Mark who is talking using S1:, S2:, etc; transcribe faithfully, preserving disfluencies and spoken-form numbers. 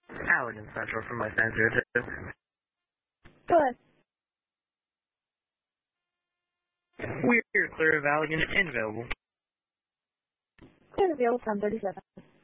S1: Allegan Central from my nine zero two.
S2: Go ahead.
S1: We're clear of Allegan and available.
S2: Clear and available from thirty-seven.